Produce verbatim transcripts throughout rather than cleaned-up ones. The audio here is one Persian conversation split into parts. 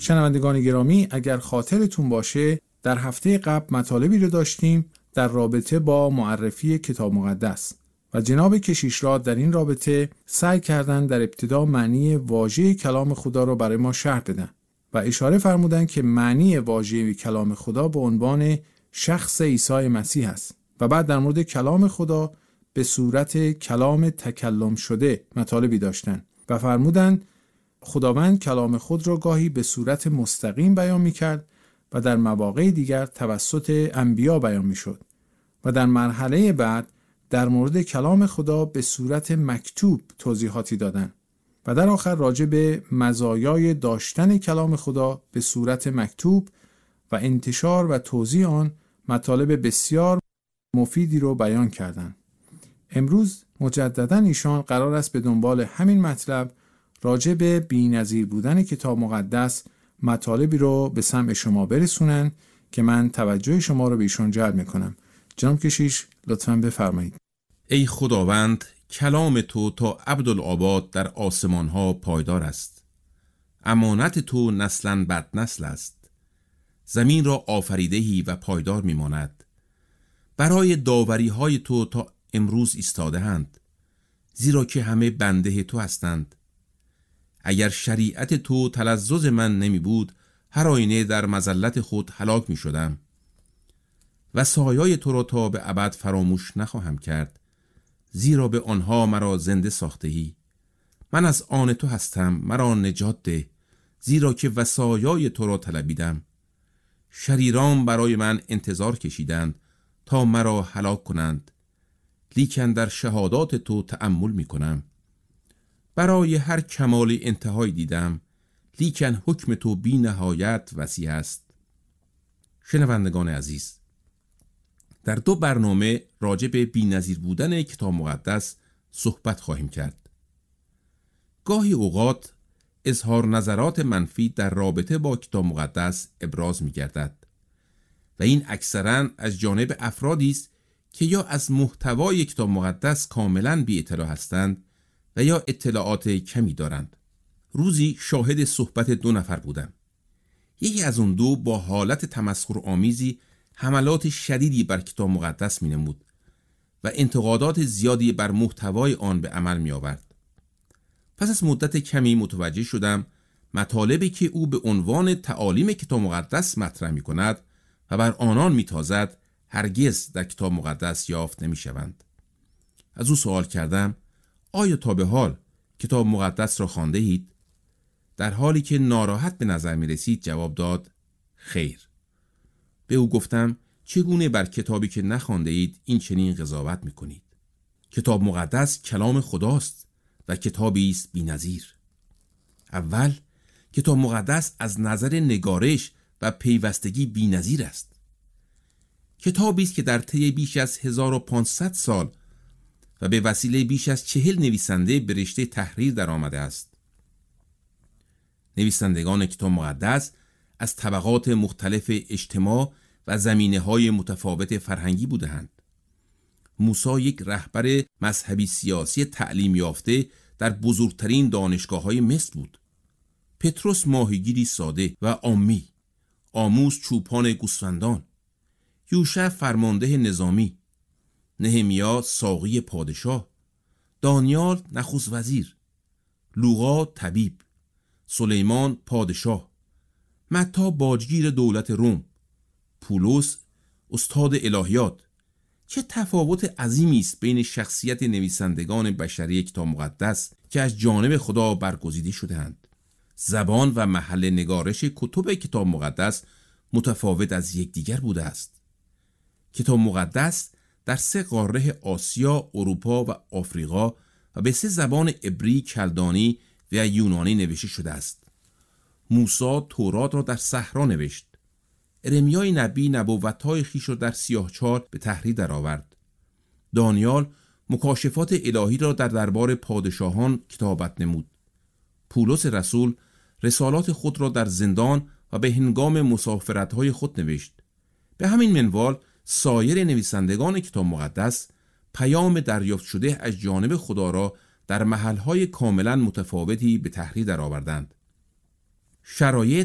شنوندگان گرامی، اگر خاطرتون باشه در هفته قبل مطالبی رو داشتیم در رابطه با معرفی کتاب مقدس و جناب کشیشراد در این رابطه سعی کردن در ابتدا معنی واژه کلام خدا رو برای ما شرح بدن و اشاره فرمودن که معنی واژه کلام خدا به عنوان شخص عیسی مسیح است و بعد در مورد کلام خدا به صورت کلام تکلم شده مطالبی داشتن و فرمودن خداوند کلام خود را گاهی به صورت مستقیم بیان می‌کرد و در مواقع دیگر توسط انبیا بیان می‌شد و در مرحله بعد در مورد کلام خدا به صورت مکتوب توضیحاتی دادن و در آخر راجع به مزایای داشتن کلام خدا به صورت مکتوب و انتشار و توزیع آن مطالب بسیار مفیدی رو بیان کردند. امروز مجدداً ایشان قرار است به دنبال همین مطلب راجع به بی‌نظیر بودن کتاب مقدس مطالبی رو به سمع شما برسونن که من توجه شما رو به ایشان جلب میکنم. جناب کشیش لطفاً بفرمایید. ای خداوند، کلام تو تا ابدالآباد در آسمان ها پایدار است. امانت تو نسلاً بعد نسل است. زمین را آفریده‌ای و پایدار میماند. برای داوری های تو تا امروز ایستاده‌اند، زیرا که همه بنده تو هستند. اگر شریعت تو تلذذ من نمی بود، هر آینه در مذلت خود هلاک می شدم. و سایای تو را تا به ابد فراموش نخواهم کرد، زیرا به آنها مرا زنده ساخته‌ای. من از آن تو هستم، مرا نجات ده، زیرا که وصایای تو را طلبیدم. شریران برای من انتظار کشیدند تا مرا هلاک کنند، لیکن در شهادات تو تأمل می کنم. برای هر کمال انتهای دیدم، لیکن حکم تو بی نهایت وسیع است. شنوندگان عزیز، در دو برنامه راجع به بی‌نظیر بودن کتاب مقدس صحبت خواهیم کرد. گاهی اوقات اظهار نظرات منفی در رابطه با کتاب مقدس ابراز می گردد و این اکثراً از جانب افرادی است که یا از محتوای کتاب مقدس کاملاً بی اطلاع هستند و یا اطلاعات کمی دارند. روزی شاهد صحبت دو نفر بودم. یکی از اون دو با حالت تمسخرآمیزی حملات شدیدی بر کتاب مقدس می نمود و انتقادات زیادی بر محتوای آن به عمل می آورد. پس از مدت کمی متوجه شدم مطالبی که او به عنوان تعالیم کتاب مقدس مطرح می کند و بر آنان می تازد هرگز در کتاب مقدس یافت نمی شوند. از او سوال کردم آیا تا به حال کتاب مقدس را خوانده اید؟ در حالی که ناراحت به نظر می رسید جواب داد خیر. به او گفتم چگونه بر کتابی که نخوانده اید این چنین قضاوت می کنید؟ کتاب مقدس کلام خداست و کتابی است بی‌نظیر. اول، کتاب مقدس از نظر نگارش و پیوستگی بی‌نظیر است. کتابی است که در طی بیش از هزار و پانصد سال و به وسیله بیش از چهل نویسنده به رشته تحریر در آمده است. نویسندگان کتاب مقدس از طبقات مختلف اجتماع و زمینه‌های متفاوت فرهنگی بودند. موسی یک رهبر مذهبی سیاسی تعلیم یافته در بزرگترین دانشگاه‌های مصر بود. پتروس ماهیگیری ساده و عامی، آموز چوپان گوسفندان، یوشع فرمانده نظامی، نهمیا ساقی پادشاه، دانیال نخست وزیر، لوقا طبیب، سلیمان پادشاه، متی باجگیر دولت روم، پولس استاد الهیات. چه تفاوت عظیمی است بین شخصیت نویسندگان بشری کتاب مقدس که از جانب خدا برگزیده شده‌اند. زبان و محل نگارش کتب کتاب مقدس متفاوت از یکدیگر بوده است. کتاب مقدس در سه قاره آسیا، اروپا و آفریقا و به سه زبان عبری، کلدانی و یونانی نوشته شده است. موسی تورات را در صحرا نوشت. ارمیای نبی نبوت‌های خویش را در سیاهچال به تحریر درآورد. دانیال مکاشفات الهی را در دربار پادشاهان کتابت نمود. پولس رسول رسالات خود را در زندان و به هنگام مسافرت‌های خود نوشت. به همین منوال سایر نویسندگان کتاب مقدس پیام دریافت شده از جانب خدا را در محل‌های کاملاً متفاوتی به تحریر درآوردند. شرایط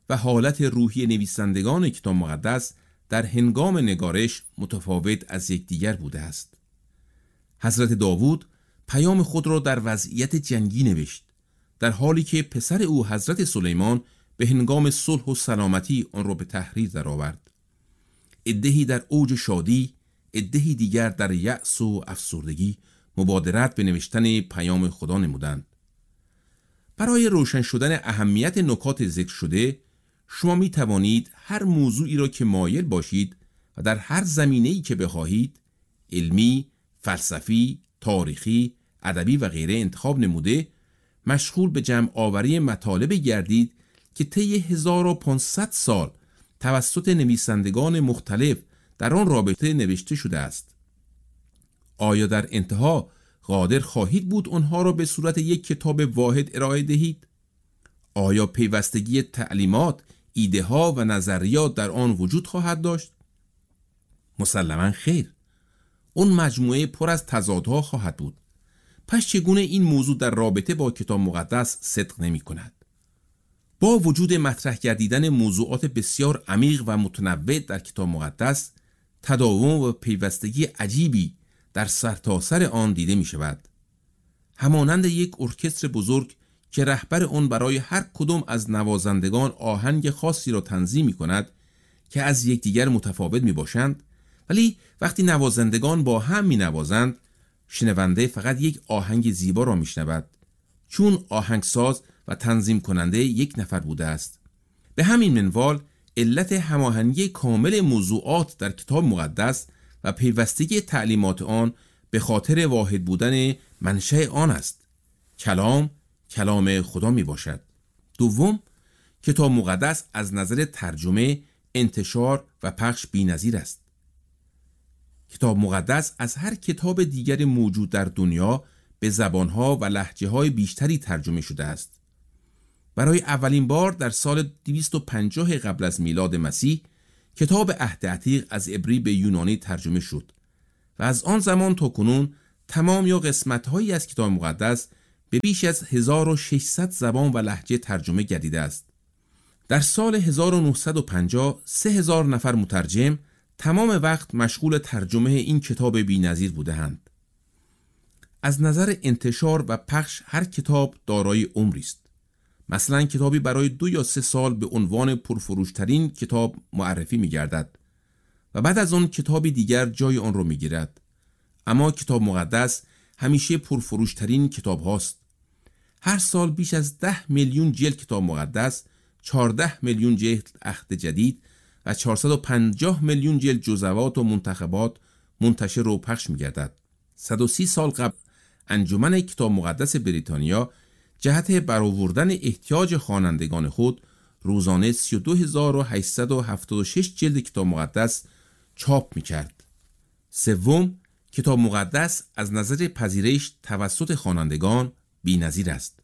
و حالت روحی نویسندگان کتاب مقدس در هنگام نگارش متفاوت از یکدیگر بوده است. حضرت داوود پیام خود را در وضعیت جنگی نوشت، در حالی که پسر او حضرت سلیمان به هنگام صلح و سلامتی آن را به تحریر درآورد. عده‌ای در اوج شادی، عده‌ای دیگر در یأس و افسردگی مبادرت به نوشتن پیام خدا نمودند. برای روشن شدن اهمیت نکات ذکر شده، شما می توانید هر موضوعی را که مایل باشید و در هر زمینه‌ای که بخواهید، علمی، فلسفی، تاریخی، ادبی و غیره انتخاب نموده، مشغول به جمع آوری مطالب گردید که طی هزار و پانصد سال توسط نویسندگان مختلف در آن رابطه نوشته شده است. آیا در انتها قادر خواهید بود آنها را به صورت یک کتاب واحد ارائه دهید؟ آیا پیوستگی تعلیمات، ایده ها و نظریات در آن وجود خواهد داشت؟ مسلماً خیر. اون مجموعه پر از تضادها خواهد بود. پس چگونه این موضوع در رابطه با کتاب مقدس صدق نمی کند؟ با وجود مطرح گردیدن موضوعات بسیار عمیق و متنوع در کتاب مقدس، تداوم و پیوستگی عجیبی در سرتاسر آن دیده می شود. همانند یک ارکستر بزرگ که رهبر آن برای هر کدام از نوازندگان آهنگ خاصی را تنظیم می کند که از یکدیگر متفاوت می باشند، ولی وقتی نوازندگان با هم می نوازند، شنونده فقط یک آهنگ زیبا را می شنود، چون آهنگساز و تنظیم کننده یک نفر بوده است. به همین منوال علت هماهنگی کامل موضوعات در کتاب مقدس و پیوستگی تعلیمات آن به خاطر واحد بودن منشأ آن است. کلام کلام خدا می باشد. دوم، کتاب مقدس از نظر ترجمه، انتشار و پخش بی‌نظیر است. کتاب مقدس از هر کتاب دیگر موجود در دنیا به زبانها و لهجه‌های بیشتری ترجمه شده است. برای اولین بار در سال دویست و پنجاه قبل از میلاد مسیح کتاب عهد عتیق از عبری به یونانی ترجمه شد و از آن زمان تا کنون تمام یا قسمت‌هایی از کتاب مقدس به بیش از هزار و ششصد زبان و لهجه ترجمه گردیده است. در سال هزار و نهصد و پنجاه سه هزار نفر مترجم تمام وقت مشغول ترجمه این کتاب بی‌نظیر بودند. از نظر انتشار و پخش هر کتاب دارای عمری است. مثلا کتابی برای دو یا سه سال به عنوان پرفروشترین کتاب معرفی می گردد و بعد از آن کتابی دیگر جای آن را می گیرد. اما کتاب مقدس همیشه پرفروشترین کتاب هاست. هر سال بیش از ده میلیون جلد کتاب مقدس، چهارده میلیون جلد عهد جدید و چهارصد و پنجاه میلیون جلد جزوات و منتخبات منتشر و پخش می گردد. صد و سی سال قبل انجمن کتاب مقدس بریتانیا جهت برآوردن احتیاج خوانندگان خود روزانه سی و دو هزار و هشتصد و هفتاد و شش جلد کتاب مقدس چاپ می کرد. سوم، کتاب مقدس از نظر پذیرش توسط خوانندگان بی‌نظیر است.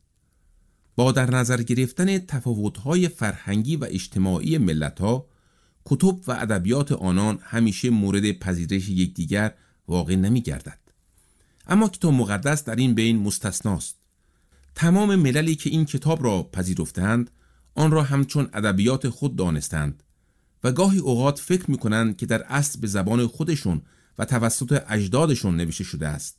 با در نظر گرفتن تفاوت‌های فرهنگی و اجتماعی ملت‌ها، کتب و ادبیات آنان همیشه مورد پذیرش یکدیگر واقع نمی‌گردد. اما کتاب مقدس در این بین مستثناست. تمام مللی که این کتاب را پذیرفتند، آن را همچون ادبیات خود دانستند و گاهی اوقات فکر می‌کنند که در اصل به زبان خودشون و توسط اجدادشون نوشته شده است.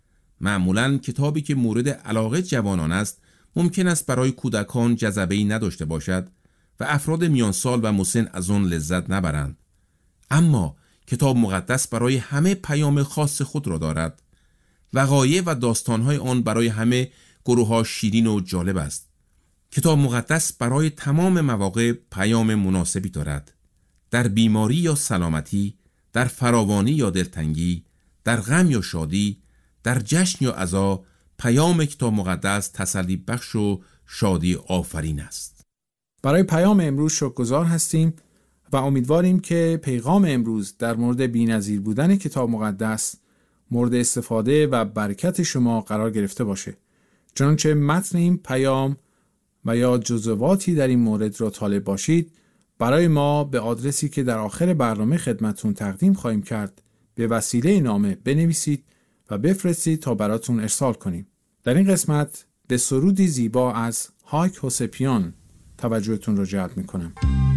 معمولاً کتابی که مورد علاقه جوانان است ممکن است برای کودکان جذبه‌ای نداشته باشد و افراد میانسال و مسن از آن لذت نبرند. اما کتاب مقدس برای همه پیام خاص خود را دارد. وقایع و داستان‌های آن برای همه گروه‌ها شیرین و جالب است. کتاب مقدس برای تمام مواقع پیام مناسبی دارد. در بیماری یا سلامتی، در فراوانی یا دلتنگی، در غم یا شادی، در جشن یا عزا، پیام کتاب مقدس تسلی بخش و شادی آفرین است. برای پیام امروز شکرگزار هستیم و امیدواریم که پیغام امروز در مورد بی‌نظیر بودن کتاب مقدس مورد استفاده و برکت شما قرار گرفته باشه. چنانچه متن این پیام و یا جزواتی در این مورد را طالب باشید، برای ما به آدرسی که در آخر برنامه خدمتون تقدیم خواهیم کرد به وسیله نامه بنویسید و بفرستید تا براتون ارسال کنیم. در این قسمت به سرودی زیبا از هایک هوسپیان توجهتون رو جلب میکنم.